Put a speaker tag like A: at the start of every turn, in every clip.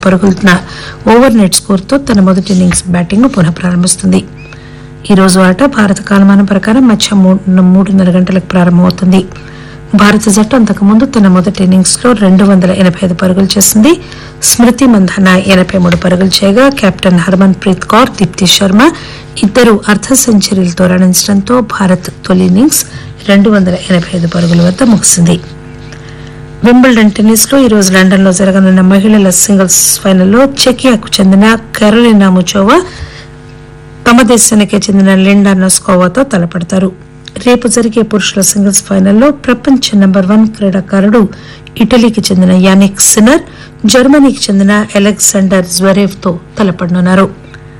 A: పరుగుల over net స్కోర్తో తన మొదటి ఇన్నింగ్స్ బ్యాటింగ్ పునః ప్రారంభిస్తుంది. ఈ రోజు ఆట భారత కాలమానం ప్రకారం మధ్యాహ్నం 3:30 గంటలకు ప్రారంభమవుతుంది. భారత జట్టు అంతకుముందు తన మొదటి ఇన్నింగ్స్ లో 285 పరుగులు చేసింది. స్మృతి మంధాన 83 పరుగులు చేయగా కెప్టెన్ హర్మన్ ప్రీత్ కౌర్, దీప్తి శర్మ ఇద్దరు అర్ధ సెంచరీలతో రాణించడంతో భారత్ తొలి ఇన్నింగ్స్ 285 పరుగుల వద్ద ముగిసింది. వింబుల్డన్ టెన్నిస్ లో ఈ రోజు లండన్ లో జరగనున్న మహిళల సింగిల్స్ ఫైనల్లో చెకియాకు చెందిన కరోలినా ముచోవా తమ దేశానికే చెందిన లిండా నోస్కోవాతో తలపడతారు. రేపు జరిగే పురుషుల సింగిల్స్ ఫైనల్లో ప్రపంచ నంబర్ 1 క్రీడాకారుడు ఇటలీకి చెందిన యానిక్ సిన్నర్, జర్మనీకి చెందిన అలెగ్జాండర్ జ్వరేవ్ తో తలపడనున్నారు.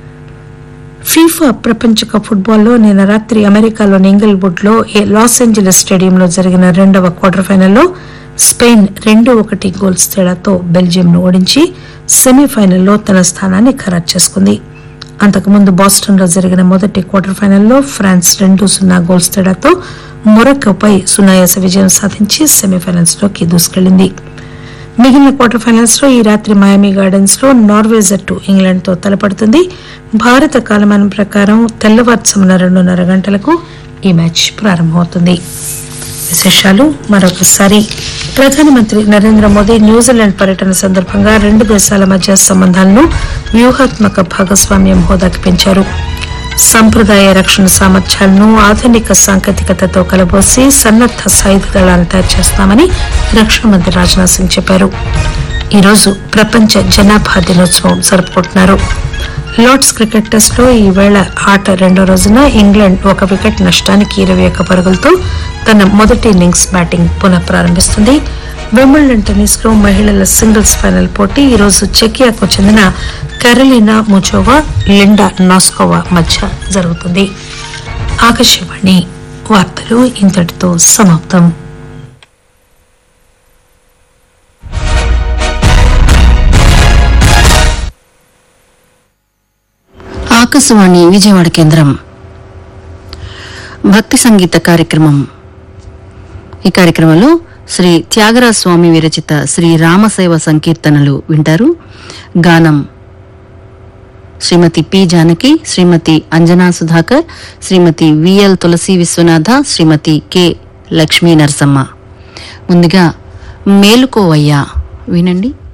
A: ఫీఫా ప్రపంచ కప్ ఫుట్బాల్లో నిన్న రాత్రి అమెరికాలోని ఇంగిల్వుడ్ లో లాస్ ఏంజలీస్ స్టేడియంలో జరిగిన రెండవ క్వార్టర్ ఫైనల్లో స్పెయిన్ 2-1 గోల్స్ తేడాతో బెల్జియం ను ఓడించి సెమీఫైనల్లో తన స్థానాన్ని ఖరారు చేసుకుంది. అంతకుముందు బోస్టన్ లో జరిగిన మొదటి క్వార్టర్ ఫైనల్లో ఫ్రాన్స్ 2-0 గోల్స్ తేడాతో మొరక్కోపై 0 విజయం సాధించి సెమీఫైనల్స్ లోకి దూసుకెళ్లింది. మిగిలిన క్వార్టర్ ఫైనల్స్ లో ఈ రాత్రి మయామి గార్డెన్స్ లో నార్వే జట్టు ఇంగ్లాండ్ తో తలపడుతుంది. భారత కాలమానం ప్రకారం తెల్లవారుజామున 2:30 గంటలకు ఈ మ్యాచ్ ప్రారంభమవుతుంది. విశేషాలు మరొకసారి. ప్రధానమంత్రి నరేంద్ర మోదీ న్యూజిలాండ్ పర్యటన సందర్భంగా రెండు దేశాల మధ్య సంబంధాలను వ్యూహాత్మక భాగస్వామ్యం హోదాకి పెంచారు. సంప్రదాయ రక్షణ సామర్థ్యాలను ఆధునిక సాంకేతికతతో కలబోసి సన్నద్ద సాయుధ దళాలను తయారు చేస్తామని రక్షణ మంత్రి రాజ్నాథ్ సింగ్ చెప్పారు. ఈరోజు ప్రపంచ జనాభా దినోత్సవం జరుపుకుంటున్నారు. లార్డ్స్ క్రికెట్ టెస్ట్ లో ఈ వేళ ఆట రెండో రోజున ఇంగ్లాండ్ 1 వికెట్ నష్టానికి 21 పరుగులతో తన మొదటి ఇన్నింగ్స్ బ్యాటింగ్ పునః ప్రారంభిస్తుంది. వింబుల్డన్ టెన్నిస్ లో మహిళల సింగిల్స్ ఫైనల్ పోటీ ఈరోజు చెకియాకు చెందిన కరోలినా ముచోవా, లిండా నోస్కోవా మధ్య జరుగుతుంది. ఆకాశవాణి వార్తలు ఇంతటితో సమాప్తం.
B: ఆకాశవాణి విజయవాడ కేంద్రం భక్తి సంగీత కార్యక్రమం. ఈ కార్యక్రమంలో శ్రీ త్యాగరాజ స్వామి విరచిత శ్రీ రామసేవ సంకీర్తనలు వింటారు. గానం శ్రీమతి పి జానకి, శ్రీమతి అంజనా సుధాకర్, శ్రీమతి విఎల్ తులసి విశ్వనాథ, శ్రీమతి కె లక్ష్మీ నరసమ్మ. ముందుగా మేలుకోవయ్యా వినండి.